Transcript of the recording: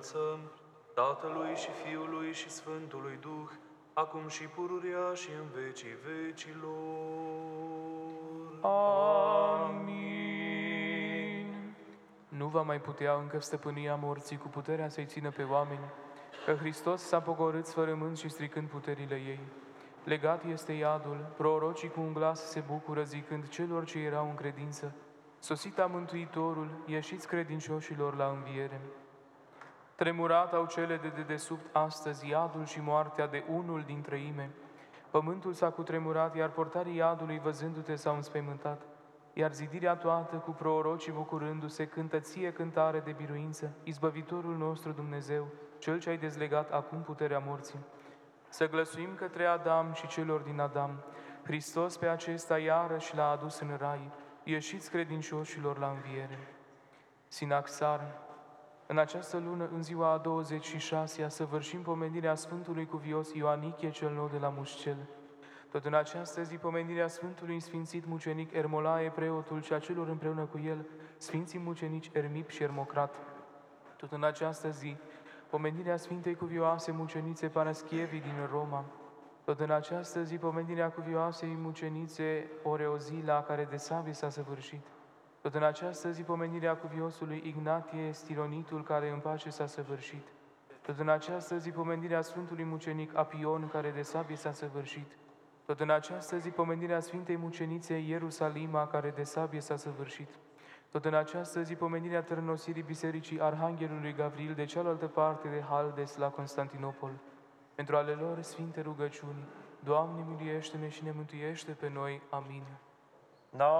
înălțăm, Tatălui și Fiului și Sfântului Duh, acum și pururea și în vecii vecilor. Amin. Nu va mai putea încă stăpânia morții cu puterea să-i țină pe oameni, că Hristos s-a pogorât sfărâmând și stricând puterile ei. Legat este iadul, prorocii cu un glas se bucură zicând celor ce erau în credință: sosit a Mântuitorul, ieșiți credincioșilor la înviere. Tremurat au cele de dedesubt astăzi iadul și moartea de unul din treime. Pământul s-a cutremurat, iar portarii iadului văzându-te s-au înspăimântat. Iar zidirea toată cu prorocii bucurându-se cântă ție cântare de biruință, Izbăvitorul nostru Dumnezeu, Cel ce ai dezlegat acum puterea morții. Să glăsuim către Adam și celor din Adam. Hristos pe acesta iarăși l-a adus în rai. Ieșiți credincioșilor la înviere. Sinaxar. În această lună, în ziua a 26-a, săvârșim pomenirea Sfântului Cuvios Ioanichie cel Nou de la Mușcel. Tot în această zi, pomenirea Sfântului Sfințit Mucenic Ermolae, preotul și a celor împreună cu el, Sfinții Mucenici Ermip și Ermocrat. Tot în această zi, pomenirea Sfintei Cuvioase Mucenițe Paraschievi din Roma. Tot în această zi, pomenirea Cuvioasei Mucenițe Oreozila, care de sabie s-a săvârșit. Tot în această zi, pomenirea Cuviosului Ignatie Stironitul, care în pace s-a săvârșit. Tot în această zi, pomenirea Sfântului Mucenic Apion, care de sabie s-a săvârșit. Tot în această zi, pomenirea Sfintei Mucenițe Ierusalima, care de sabie s-a săvârșit. Tot în această zi, pomenirea tărnosirii Bisericii Arhanghelului Gavril de cealaltă parte de Haldes la Constantinopol. Pentru ale lor sfinte rugăciuni, Doamne, miluiește-ne și ne mântuiește pe noi. Amin.